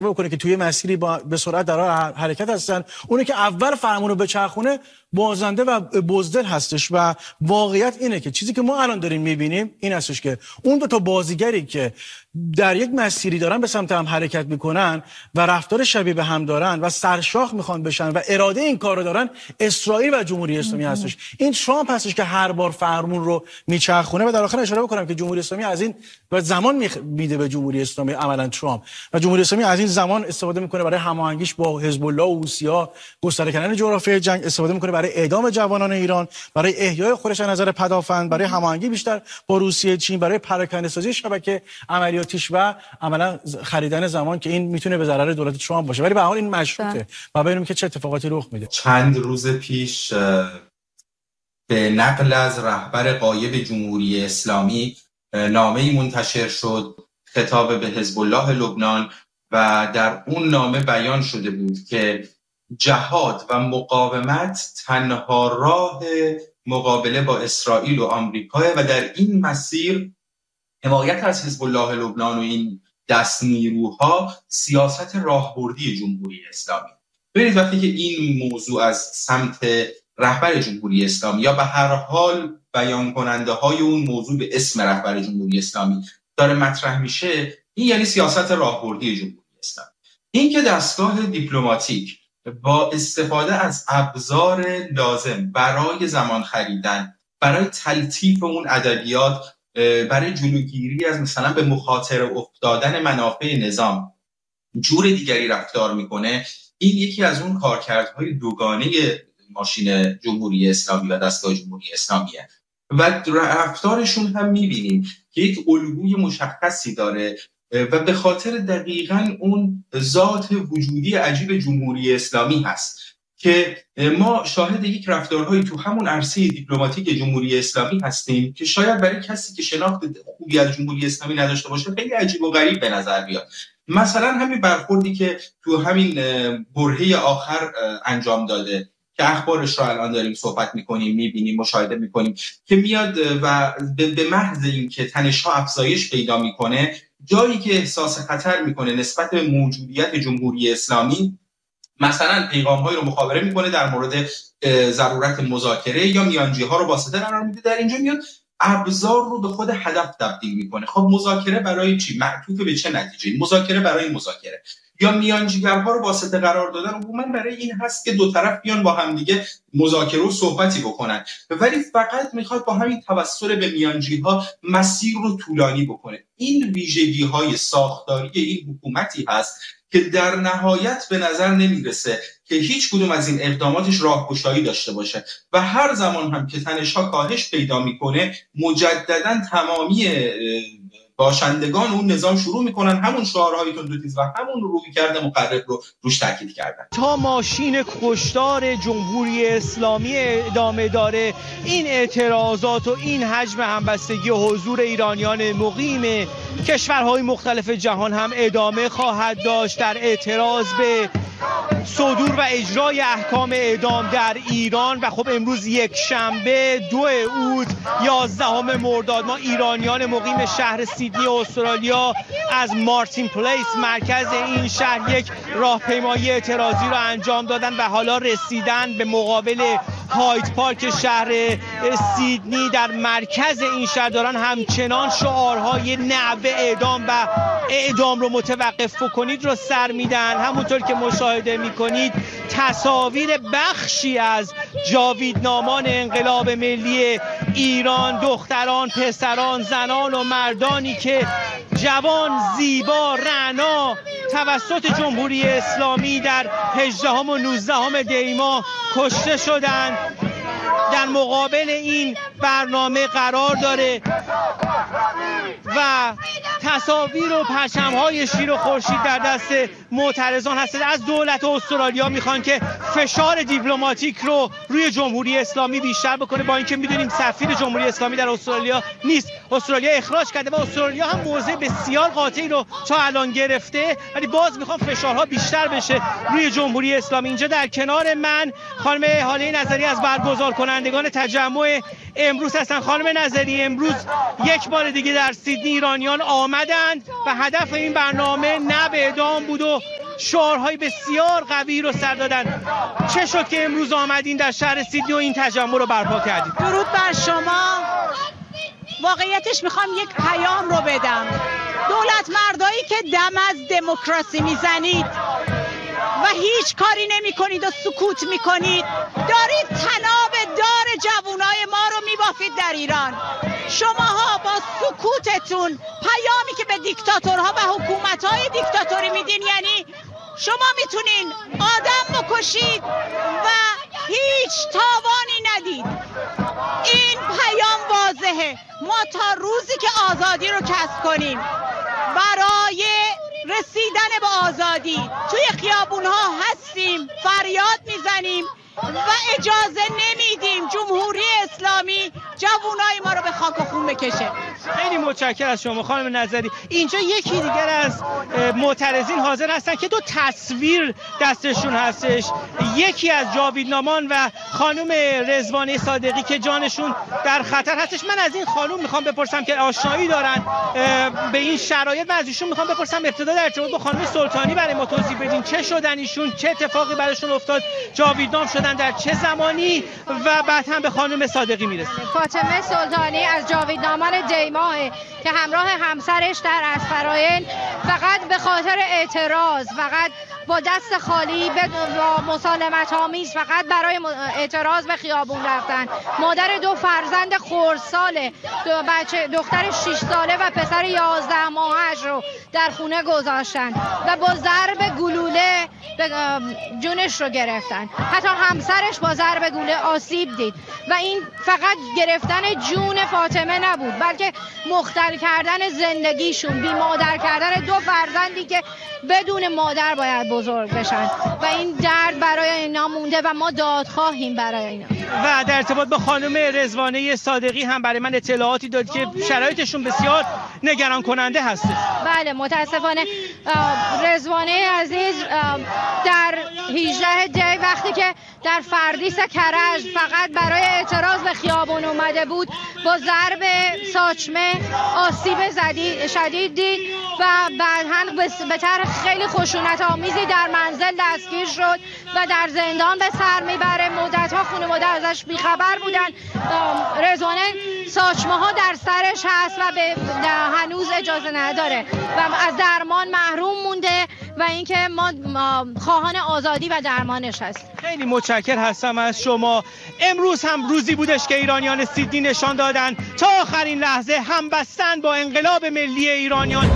بکنه که توی مسیری به سرعت در حال حرکت هستن. اونی که اول فرمون رو بچرخونه بازنده و بزدل هستش و واقعیت اینه که چیزی که ما الان داریم میبینیم این هستش که اون دو تا بازیگری که در یک مسیری دارن به سمت هم حرکت میکنن و رفتار شبیه به هم دارن و سرشاخ میخوان بشن و اراده این کار رو دارن، اسرائیل و جمهوری اسلامی هستش. این ترامپ هستش که هر بار فرمون رو میچرخونه و در آخر اشاره بکنم که جمهوری اسلامی از این و زمان میده به جمهوری اسلامی عملا ترامپ و جمهوری اسلامی از این زمان استفاده میکنه برای هماهنگیش با حزب الله و حوثی‌ها، گسترده کردن جغرافیای جنگ، استفاده میکنه برای اعدام جوانان ایران، برای احیای خودش از نظر پدافند، برای هماهنگی بیشتر با روسیه، چین، برای پراکنده‌سازی شبکه عملیاتیش و عملا خریدن زمان که این میتونه به ضرر دولت ترامپ باشه. ولی به هر حال این مشروطه و ببینیم که چه اتفاقاتی رخ میده. چند روز پیش به نقل از رهبر غایب جمهوری اسلامی نامه‌ای منتشر شد، خطاب به حزب الله لبنان، و در اون نامه بیان شده بود که جهاد و مقاومت تنها راه مقابله با اسرائیل و آمریکا و در این مسیر حمایت از حزب الله لبنان و این دست نیروها سیاست راهبردی جمهوری اسلامی. ببینید وقتی که این موضوع از سمت رهبر جمهوری اسلامی یا به هر حال بیان کننده های اون موضوع به اسم رهبر جمهوری اسلامی داره مطرح میشه، این یعنی سیاست راهبردی جمهوری اسلامی. این که دستگاه دیپلماتیک با استفاده از ابزار لازم برای زمان خریدن، برای تلطیف اون ادبیات، برای جلوگیری از مثلا به مخاطره افتادن منافع نظام جور دیگری رفتار میکنه، این یکی از اون کارکردهای دوگانه ماشین جمهوری اسلامی و دستگاه جمهوری اسلامیه و رفتارشون هم میبینیم که یک الگوی مشخصی داره و به خاطر دقیقاً اون ذات وجودی عجیب جمهوری اسلامی هست که ما شاهد یک رفتارهایی تو همون عرصه دیپلماتیک جمهوری اسلامی هستیم که شاید برای کسی که شناخت خوبی از جمهوری اسلامی نداشته باشه خیلی عجیب و غریب به نظر بیاد. مثلا همین برخوردی که تو همین برهه آخر انجام داده که اخبارش رو الان داریم صحبت میکنیم، میبینیم، مشاهده میکنیم که میاد و به محض این که تنش‌ها افزایش پیدا میکنه، جایی که احساس خطر میکنه نسبت به موجودیت جمهوری اسلامی، مثلا پیغام‌هایی رو مخابره میکنه در مورد ضرورت مذاکره یا میانجی‌ها رو واسطه قرار میده. در اینجا میاد ابزار رو به خود هدف تبدیل میکنه. خب مذاکره برای چی؟ معطوف به چه نتیجه؟ مذاکره برای مذاکره یا میانجیگرها رو واسطه قرار دادن عموما برای این هست که دو طرف بیان با هم دیگه مذاکره و صحبتی بکنن، ولی فقط میخواد با همین توسل به میانجی‌ها مسیر رو طولانی بکنه. این ویژگی‌های ساختاری این حکومتی هست که در نهایت به نظر نمیرسه که هیچ کدوم از این اقداماتش راهگشایی داشته باشه و هر زمان هم که تنش‌ها کاهش پیدا میکنه مجددا تمامی باشندگان اون نظام شروع میکنن همون شعارهای تندوتیز و همون رویکرد مقرب رو روش تاکید کردن. تا ماشین کشتار جمهوری اسلامی ادامه داره، این اعتراضات و این حجم همبستگی و حضور ایرانیان مقیم کشورهای مختلف جهان هم ادامه خواهد داشت در اعتراض به صدور و اجرای احکام اعدام در ایران. و خب امروز یک شنبه 2 اوت 11 مرداد ما ایرانیان مقیم شهر سیدنی استرالیا از مارتین پلیس مرکز این شهر یک راهپیمایی اعتراضی رو انجام دادن و حالا رسیدن به مقابل هاید پارک شهر سیدنی. در مرکز این شهر دارن همچنان شعارهای نعب اعدام و اعدام رو متوقف کنید رو سر میدن. همونطور که مشاهده میکنید تصاویر بخشی از جاویدنامان انقلاب ملی ایران، دختران، پسران، زنان و مردانی که جوان، زیبا، رعنا توسط جمهوری اسلامی در 18 و 19 دی ماه کشته شدند در مقابل این برنامه قرار داره و تصاویر و پرچم‌های شیر و خورشید در دست معترضان هست. از دولت استرالیا میخوان که فشار دیپلماتیک رو روی جمهوری اسلامی بیشتر بکنه، با اینکه میدونیم سفیر جمهوری اسلامی در استرالیا نیست، استرالیا اخراج کرده و استرالیا هم موضع بسیار قاطعی رو تا الان گرفته، ولی باز میخوان فشارها بیشتر بشه روی جمهوری اسلامی. اینجا در کنار من خانم هاله نظری از برگزار کنندگان تجمع امروز هستن. خانم نظری، امروز یک بار دیگه در سیدنی سیدنی ایرانیان آمدند و هدف این برنامه نه به اعدام بود و شعارهای بسیار قوی رو سر دادن. چه شد که امروز آمدین در شهر سیدنی و این تجمع رو برپا کردید؟ درود بر شما. واقعیتش میخوام یک پیام رو بدم. دولت مردایی که دم از دموکراسی میزنید و هیچ کاری نمی کنید و سکوت می کنید، دارید تناب دار جوانای ما رو می بافید در ایران. شماها با سکوتتون پیامی که به دیکتاتورها و حکومت‌های دیکتاتوری میدین، یعنی شما میتونین آدم بکشید و هیچ تاوانی ندید. این پیام واضحه. ما تا روزی که آزادی رو کسب کنیم، برای رسیدن به آزادی توی خیابون‌ها هستیم، فریاد میزنیم و اجازه نمیدیم جمهوری اسلامی جوانای ما رو به خاک و خون بکشه. خیلی متشکرم از شما خانم نظری. اینجا یکی دیگر از معترضین حاضر هستن که دو تصویر دستشون هستش، یکی از جاویدنامان و خانم رضوانه صادقی که جانشون در خطر هستش. من از این خانم میخوام بپرسم که آشنایی دارن به این شرایط و از ایشون میخوام بپرسم ابتدا در ارتباط با خانم سلطانی برای ما توضیح بدین چه شدن ایشون، چه اتفاقی براشون افتاد، جاویدنام شدن در چه زمانی و بعد هم به خانم صادقی میرسیم. فاطمه سلطانی از جاویدنامان دیماه که همراه همسرش در اسفراین فقط به خاطر اعتراض، فقط با دست خالی با مسالمت آمیز فقط برای اعتراض به خیابون رفتن. مادر دو فرزند خردساله، دختر 6 ساله و پسر 11 ماهش رو در خونه گذاشتن و با ضرب گلوله جونش رو گرفتن. حتی همسرش با ضرب گلوله آسیب دید و این فقط گرفتن جون فاطمه نبود، بلکه مختل کردن زندگیشون، بی مادر کردن دو فرزندی که بدون مادر باید بزرگ بشن و این درد برای اینا مونده و ما دادخواهیم برای اینا. و در ارتباط با خانم رضوانه صادقی هم برای من اطلاعاتی داد که شرایطشون بسیار نگران کننده هست. بله متاسفانه رضوانه عزیز در 18 دی وقتی که در فردیس کرج فقط برای اعتراض به خیابان اومده بود، با ضرب ساچمه آسیب شدید دید و بعداً به طرح خیلی خشونت آمیزی در منزل دستگیر شد و در زندان به سر میبره. مدت‌ها خانواده ازش بیخبر بودن. رضوانه ساچمه ها در سرش هست و هنوز اجازه نداره و از درمان محروم مونده و اینکه ما خواهان آزادی و درمانش هست. خیلی متشکر هستم از شما. امروز هم روزی بودش که ایرانیان سیدنی نشان دادن تا آخرین لحظه همبستن با انقلاب ملی ایرانیان.